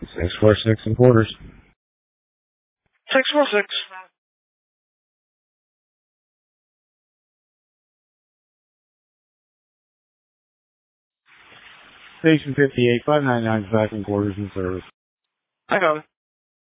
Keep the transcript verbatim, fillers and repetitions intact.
six four six in quarters. six four six. Station fifty-eight, five nine nine back in quarters in service. I got it.